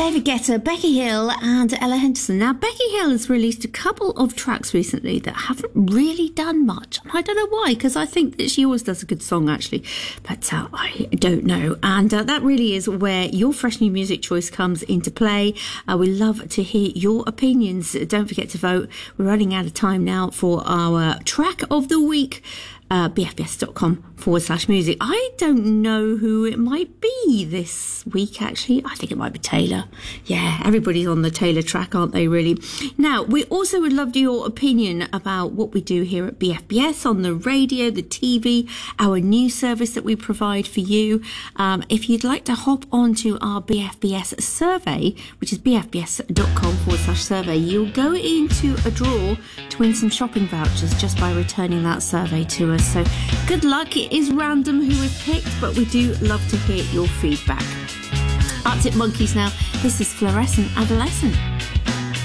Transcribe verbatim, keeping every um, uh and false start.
David Guetta, Becky Hill and Ella Henderson. Now, Becky Hill has released a couple of tracks recently that haven't really done much. I don't know why, because I think that she always does a good song, actually. But uh, I don't know. And uh, that really is where your fresh new music choice comes into play. Uh, we love to hear your opinions. Don't forget to vote. We're running out of time now for our track of the week. Uh, bfbs.com forward slash music. I don't know who it might be this week, actually. I think it might be Taylor. Yeah, everybody's on the Taylor track, aren't they, really? Now, we also would love your opinion about what we do here at B F B S on the radio, the T V, our new service that we provide for you. Um, if you'd like to hop onto our B F B S survey, which is bfbs.com forward slash survey, you'll go into a draw to win some shopping vouchers just by returning that survey to us. So good luck. It is random who we've picked, but we do love to hear your feedback. Arctic Monkeys now. This is Fluorescent Adolescent.